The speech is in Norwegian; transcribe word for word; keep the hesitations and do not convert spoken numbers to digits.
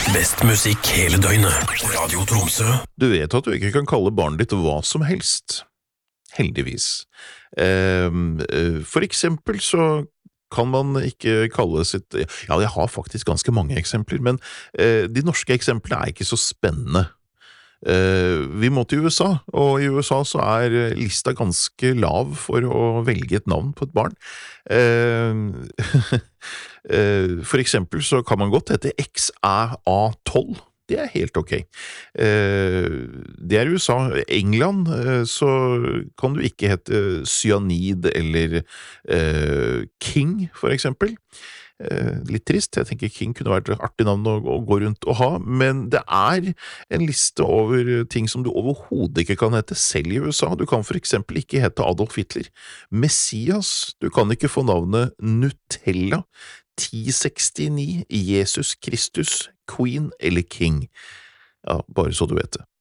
Best musikk hele døgnet. Radio Tromsø. Du vet at du ikke kan kalle barnet ditt hva som helst. Heldigvis. Ehm, eh, For eksempel så kan man ikke kalle sitt Ja, jeg har faktisk ganske mange eksempler, men eh, de norske eksemplene er ikke så spennende. Eh, vi må til U S A, og i U S A så er lista ganske lav for å velge et navn på et barn. Eh, eh, For eksempel så kan man godt hete X A A tolv. Det er helt ok. Eh, Det er U S A. England, eh, så kan du ikke hete Cyanid eller eh, King, for eksempel. Eh, litt trist, jeg tenker King kunne vært et artig navn å, å gå rundt og ha, men det er en liste over ting som du overhodet ikke kan hete selv i U S A. Du kan for eksempel ikke hete Adolf Hitler. Messias, du kan ikke få navnet Nutella. ti sekstini, Jesus Kristus, Queen eller King. Ja, bare så du vet det.